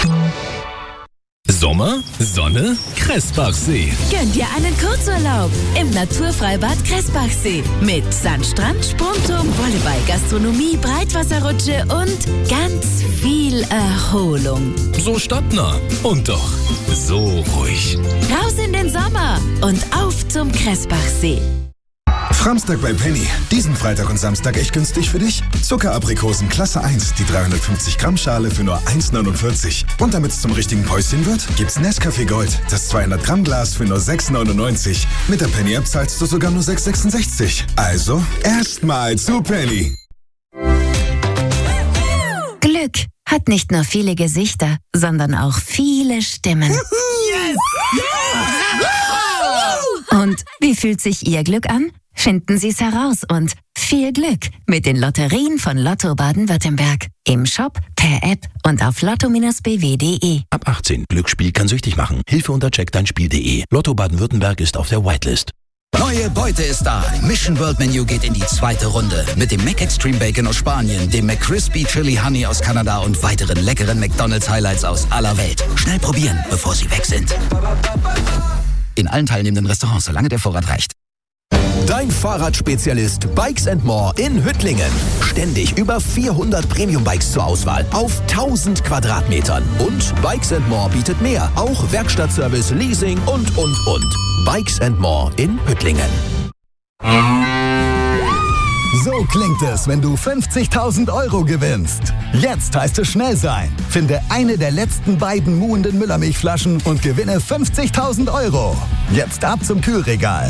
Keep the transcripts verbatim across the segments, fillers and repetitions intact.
Sommer, Sonne, Kressbachsee. Gönn dir einen Kurzurlaub im Naturfreibad Kressbachsee. Mit Sandstrand, Sprungturm, Volleyball, Gastronomie, Breitwasserrutsche und ganz viel Erholung. So stadtnah und doch so ruhig. Raus in den Sommer und auf zum Kressbachsee. Framstag bei Penny. Diesen Freitag und Samstag echt günstig für dich. Zuckeraprikosen Klasse eins, die dreihundertfünfzig Gramm Schale für nur eins neunundvierzig. Und damit es zum richtigen Päuschen wird, gibt's Nescafé Gold, das zweihundert Gramm Glas für nur sechs neunundneunzig. Mit der Penny App zahlst du sogar nur sechs sechsundsechzig. Also erstmal zu Penny. Glück hat nicht nur viele Gesichter, sondern auch viele Stimmen. Yes! Und wie fühlt sich Ihr Glück an? Finden Sie es heraus und viel Glück mit den Lotterien von Lotto Baden-Württemberg. Im Shop, per App und auf lotto Bindestrich b w punkt d e. Ab achtzehn. Glücksspiel kann süchtig machen. Hilfe unter check dein Spiel punkt d e. Lotto Baden-Württemberg ist auf der Whitelist. Neue Beute ist da. Mission World Menu geht in die zweite Runde. Mit dem Mac Extreme Bacon aus Spanien, dem McCrispy Chili Honey aus Kanada und weiteren leckeren McDonald's Highlights aus aller Welt. Schnell probieren, bevor sie weg sind. In allen teilnehmenden Restaurants, solange der Vorrat reicht. Dein Fahrradspezialist Bikes and More in Hüttlingen. Ständig über vierhundert Premium-Bikes zur Auswahl auf tausend Quadratmetern. Und Bikes and More bietet mehr. Auch Werkstattservice, Leasing und, und, und. Bikes and More in Hüttlingen. So klingt es, wenn du fünfzigtausend Euro gewinnst. Jetzt heißt es schnell sein. Finde eine der letzten beiden muhenden Müllermilchflaschen und gewinne fünfzigtausend Euro. Jetzt ab zum Kühlregal.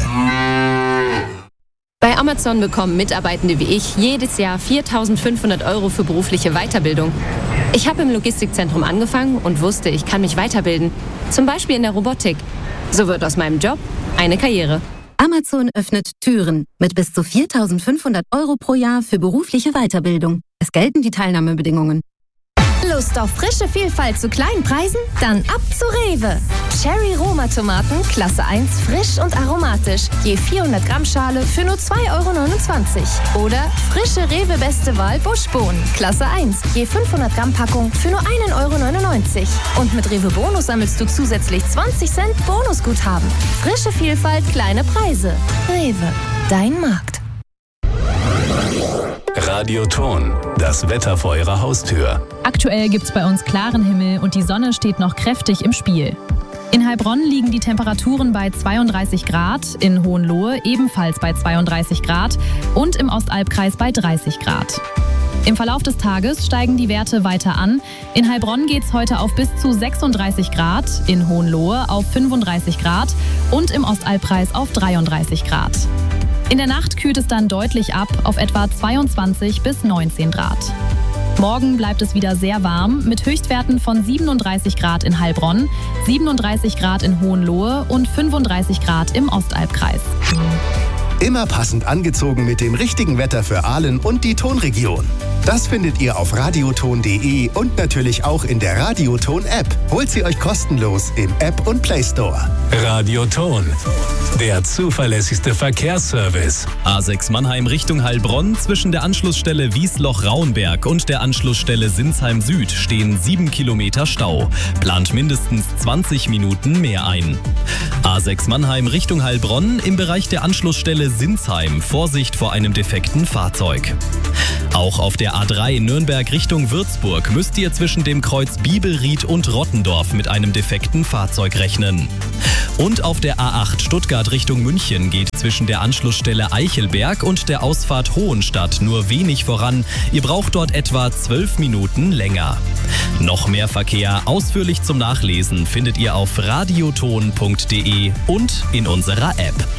Bei Amazon bekommen Mitarbeitende wie ich jedes Jahr viertausendfünfhundert Euro für berufliche Weiterbildung. Ich habe im Logistikzentrum angefangen und wusste, ich kann mich weiterbilden. Zum Beispiel in der Robotik. So wird aus meinem Job eine Karriere. Amazon öffnet Türen mit bis zu viertausendfünfhundert Euro pro Jahr für berufliche Weiterbildung. Es gelten die Teilnahmebedingungen. Lust auf frische Vielfalt zu kleinen Preisen? Dann ab zu Rewe. Cherry Roma Tomaten, Klasse eins, frisch und aromatisch. Je vierhundert Gramm Schale für nur zwei Euro neunundzwanzig. Oder frische Rewe Beste Wahl Buschbohnen, Klasse eins. Je fünfhundert Gramm Packung für nur ein Euro neunundneunzig. Und mit Rewe Bonus sammelst du zusätzlich zwanzig Cent Bonusguthaben. Frische Vielfalt, kleine Preise. Rewe, dein Markt. Radioton, das Wetter vor Ihrer Haustür. Aktuell gibt's bei uns klaren Himmel und die Sonne steht noch kräftig im Spiel. In Heilbronn liegen die Temperaturen bei zweiunddreißig Grad, in Hohenlohe ebenfalls bei zweiunddreißig Grad und im Ostalbkreis bei dreißig Grad. Im Verlauf des Tages steigen die Werte weiter an. In Heilbronn geht's heute auf bis zu sechsunddreißig Grad, in Hohenlohe auf fünfunddreißig Grad und im Ostalbkreis auf dreiunddreißig Grad. In der Nacht kühlt es dann deutlich ab auf etwa zweiundzwanzig bis neunzehn Grad. Morgen bleibt es wieder sehr warm mit Höchstwerten von siebenunddreißig Grad in Heilbronn, siebenunddreißig Grad in Hohenlohe und fünfunddreißig Grad im Ostalbkreis. Immer passend angezogen mit dem richtigen Wetter für Aalen und die Tonregion. Das findet ihr auf radioton punkt de und natürlich auch in der Radioton-App. Holt sie euch kostenlos im App und Play Store. Radioton, der zuverlässigste Verkehrsservice. A sechs Mannheim Richtung Heilbronn. Zwischen der Anschlussstelle Wiesloch-Rauenberg und der Anschlussstelle Sinsheim Süd stehen sieben Kilometer Stau. Plant mindestens zwanzig Minuten mehr ein. A sechs Mannheim Richtung Heilbronn. Im Bereich der Anschlussstelle Sinsheim Vorsicht vor einem defekten Fahrzeug. Auch auf der A drei Nürnberg Richtung Würzburg müsst ihr zwischen dem Kreuz Bibelried und Rottendorf mit einem defekten Fahrzeug rechnen. Und auf der A acht Stuttgart Richtung München geht zwischen der Anschlussstelle Eichelberg und der Ausfahrt Hohenstadt nur wenig voran. Ihr braucht dort etwa zwölf Minuten länger. Noch mehr Verkehr ausführlich zum Nachlesen findet ihr auf radioton punkt de und in unserer App.